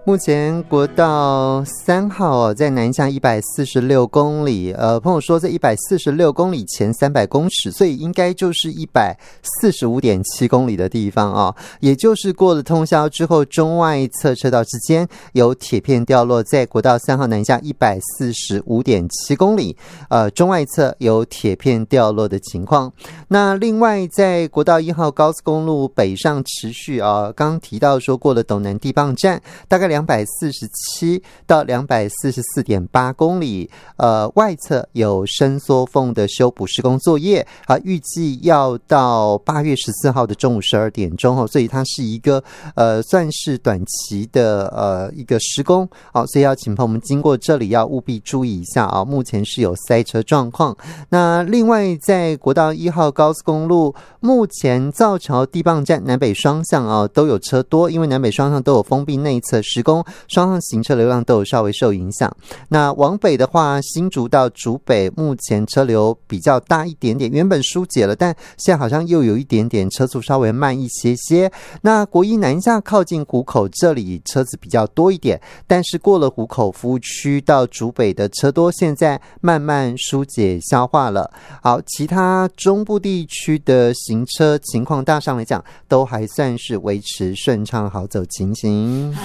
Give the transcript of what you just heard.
目前国道3号在南下146公里，朋友说在146公里前300公尺，所以应该就是145.7公里的地方啊，也就是过了通宵之后，中外侧车道之间有铁片掉落，在国道3号南下145.7公里，中外侧有铁片掉落的情况。那另外在国道1号高速公路北上持续啊，刚提到说过了斗南地磅站，大概247到244.8公里，外侧有伸缩缝的修补施工作业啊，预计要到8月14号的中午12点钟哦，所以它是一个算是短期的一个施工哦，所以要请朋友们经过这里要务必注意一下啊，目前是有塞车状况。那另外在国道1号高速公路，目前造桥地磅站南北双向啊都有车多，因为南北双向都有封闭内侧施工，双向行车流量都有稍微受影响。那往北的话，新竹到竹北目前车流比较大一点点，原本疏解了，但现在好像又有一点点车速稍微慢一些些。那国一南下靠近湖口这里车子比较多一点，但是过了湖口服务区到竹北的车多现在慢慢疏解消化了。好，其他中部地区的行车情况大上来讲都还算是维持顺畅好走情形。